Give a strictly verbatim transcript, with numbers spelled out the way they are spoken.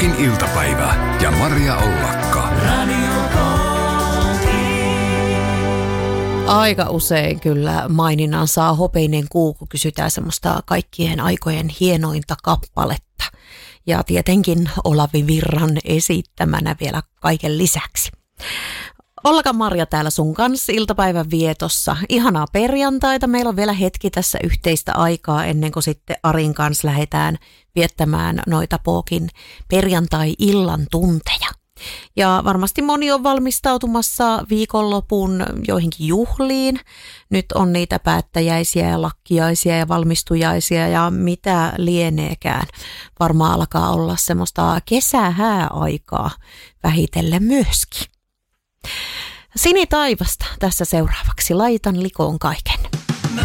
Pohjolan iltapäivä ja Maria Ollakka. Aika usein kyllä maininnan saa hopeinen kuu, kun kysytään semmoista kaikkien aikojen hienointa kappaletta. Ja tietenkin Olavi Virran esittämänä vielä kaiken lisäksi. Ollaka Marja täällä sun kanssa iltapäivän vietossa. Ihanaa perjantaita. Meillä on vielä hetki tässä yhteistä aikaa ennen kuin sitten Arin kanssa lähdetään viettämään noita Pookin perjantai-illan tunteja. Ja varmasti moni on valmistautumassa viikonlopun joihinkin juhliin. Nyt on niitä päättäjäisiä ja lakkiaisia ja valmistujaisia ja mitä lieneekään. Varmaan alkaa olla semmoista kesähääaikaa vähitellen myöskin. Sini taivasta tässä seuraavaksi. Laitan likoon kaiken.